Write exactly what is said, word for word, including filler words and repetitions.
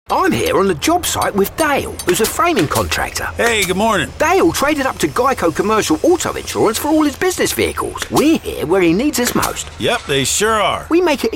I'm here on the job site with Dale, who's a framing contractor. Hey, good morning. Dale traded up to Geico Commercial Auto Insurance for all his business vehicles. We're here where he needs us most. Yep, they sure are. We make it